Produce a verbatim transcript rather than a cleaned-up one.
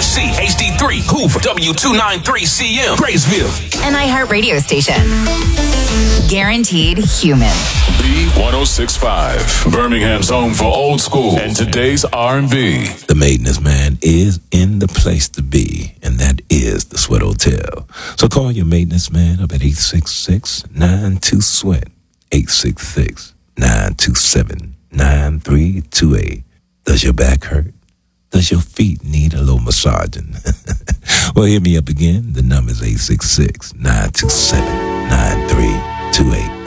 R C, H D three, Hoover, W two ninety-three C M, Graysville. An iHeart radio station. Guaranteed human. B one oh six point five, Birmingham's home for old school and today's R and B. The Maiden's Man is in the place to be, and that is the Sweat Hotel. So call your Maiden's Man up at eight six six, nine two, SWEAT, eight six six, nine two seven, nine three two eight. Does your back hurt? Does your feet need a little massaging? Well, hit me up again. The number is eight six six, nine two seven, nine three two eight.